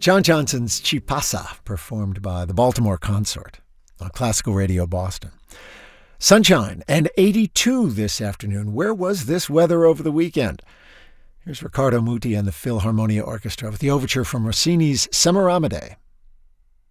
John Johnson's Chipasa, performed by the Baltimore Consort on Classical Radio Boston. Sunshine and 82 this afternoon. Where was this weather over the weekend? Here's Riccardo Muti and the Philharmonia Orchestra with the overture from Rossini's Semiramide.